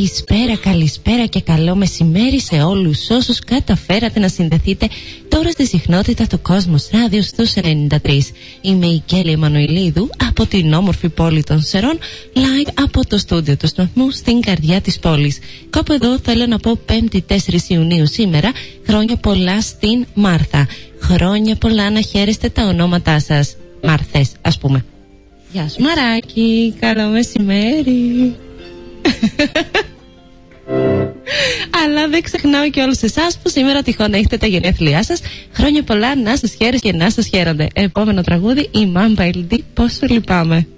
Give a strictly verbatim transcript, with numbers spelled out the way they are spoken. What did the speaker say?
Καλησπέρα, καλησπέρα και καλό μεσημέρι σε όλους όσους καταφέρατε να συνδεθείτε τώρα στη συχνότητα του Κόσμος Ράδιο στους ενενήντα τρία. Είμαι η Κέλλη Εμμανουηλίδου από την όμορφη πόλη των Σερών, live από το στούντιο του σταθμού στην καρδιά της πόλης. Κάπου εδώ θέλω να πω πέμπτη τέσσερις Ιουνίου σήμερα, χρόνια πολλά στην Μάρθα. Χρόνια πολλά να χαίρεστε τα ονόματά σας. Μάρθες, ας πούμε. Γεια σου Μαράκι, καλό μεσημέρι. Αλλά δεν ξεχνάω και όλους εσάς που σήμερα τυχόν έχετε τα γενέθλιά σας. Χρόνια πολλά, να σας χαίρεσαι και να σας χαίρονται. Επόμενο τραγούδι, η Mamba ελ ντι, πόσο λυπάμαι.